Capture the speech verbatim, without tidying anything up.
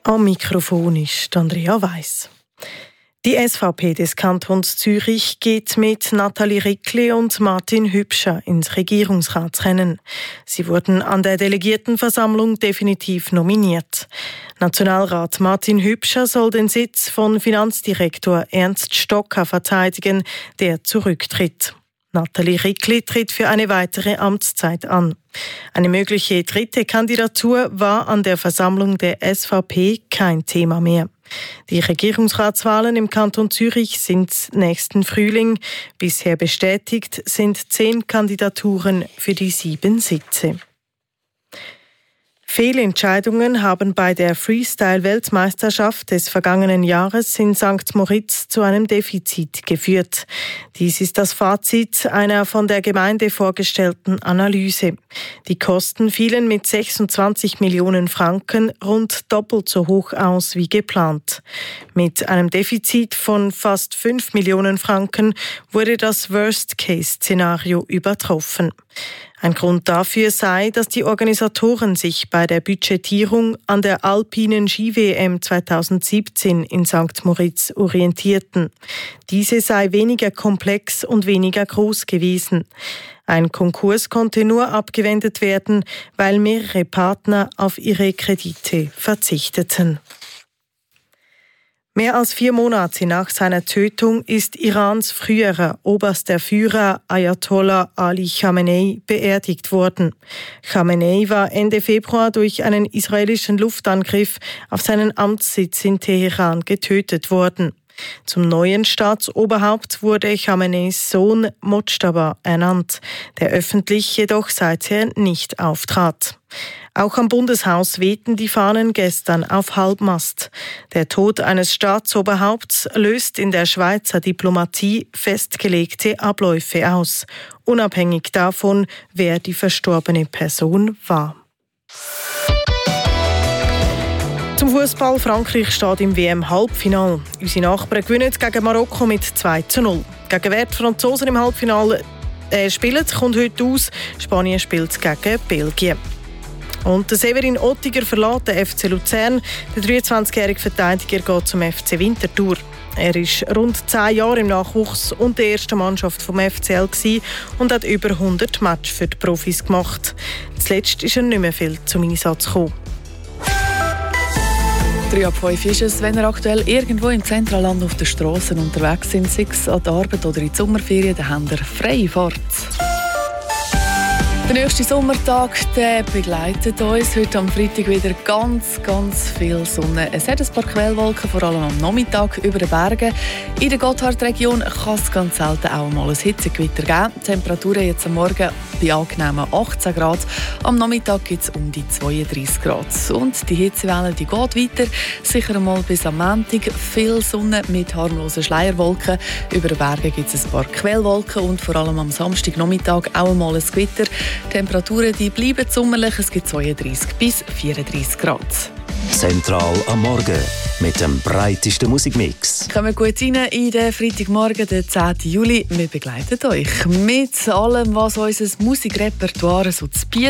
Am Mikrofon ist Andrea Weiss. Die S V P des Kantons Zürich geht mit Nathalie Rickli und Martin Hübscher ins Regierungsratsrennen. Sie wurden an der Delegiertenversammlung definitiv nominiert. Nationalrat Martin Hübscher soll den Sitz von Finanzdirektor Ernst Stocker verteidigen, der zurücktritt. Nathalie Rickli tritt für eine weitere Amtszeit an. Eine mögliche dritte Kandidatur war an der Versammlung der S V P kein Thema mehr. Die Regierungsratswahlen im Kanton Zürich sind nächsten Frühling. Bisher bestätigt sind zehn Kandidaturen für die sieben Sitze. Fehlentscheidungen haben bei der Freestyle-Weltmeisterschaft des vergangenen Jahres in Sankt Moritz zu einem Defizit geführt. Dies ist das Fazit einer von der Gemeinde vorgestellten Analyse. Die Kosten fielen mit sechsundzwanzig Millionen Franken rund doppelt so hoch aus wie geplant. Mit einem Defizit von fast fünf Millionen Franken wurde das Worst-Case-Szenario übertroffen. Ein Grund dafür sei, dass die Organisatoren sich bei der Budgetierung an der alpinen Ski-W M zweitausendsiebzehn in Sankt Moritz orientierten. Diese sei weniger komplex und weniger groß gewesen. Ein Konkurs konnte nur abgewendet werden, weil mehrere Partner auf ihre Kredite verzichteten. Mehr als vier Monate nach seiner Tötung ist Irans früherer oberster Führer Ayatollah Ali Khamenei beerdigt worden. Khamenei war Ende Februar durch einen israelischen Luftangriff auf seinen Amtssitz in Teheran getötet worden. Zum neuen Staatsoberhaupt wurde Khameneis Sohn Mojtaba ernannt, der öffentlich jedoch seither nicht auftrat. Auch am Bundeshaus wehten die Fahnen gestern auf Halbmast. Der Tod eines Staatsoberhaupts löst in der Schweizer Diplomatie festgelegte Abläufe aus, unabhängig davon, wer die verstorbene Person war. Zum Fußball: Frankreich steht im W M-Halbfinale. Unsere Nachbarn gewinnen gegen Marokko mit zwei zu null. Gegen wer die Franzosen im Halbfinale äh, spielen, kommt heute aus. Spanien spielt gegen Belgien. Und der Severin Ottiger verlässt den F C Luzern. Der dreiundzwanzigjährige Verteidiger geht zum F C Winterthur. Er war rund zehn Jahre im Nachwuchs und der ersten Mannschaft vom F C L und hat über hundert Matches für die Profis gemacht. Zuletzt ist er nicht mehr viel zum Einsatz gekommen. Drei ab fünf ist es, wenn ihr aktuell irgendwo im Zentralland auf den Strassen unterwegs sind, sei es an der Arbeit oder in die Sommerferien, dann habt ihr freie Fahrt. Der nächste Sommertag der begleitet uns. Heute am Freitag wieder ganz, ganz viel Sonne. Es hat ein paar Quellwolken, vor allem am Nachmittag über den Bergen. In der Gotthardregion kann es ganz selten auch mal ein Hitzegewitter geben. Die Temperaturen jetzt am Morgen bei angenehmen achtzehn Grad. Am Nachmittag gibt es um die zweiunddreissig Grad. Und die Hitzewelle die geht weiter. Sicher einmal bis am Montag. Viel Sonne mit harmlosen Schleierwolken. Über den Bergen gibt es ein paar Quellwolken und vor allem am Samstagnachmittag auch einmal ein Gewitter. Die Temperaturen die bleiben sommerlich, es gibt zweiunddreissig bis vierunddreissig Grad. Zentral am Morgen mit dem breitesten Musikmix. Kommen wir gut rein in den Freitagmorgen, den zehnten Juli. Wir begleiten euch mit allem, was unser Musikrepertoire so zu bieten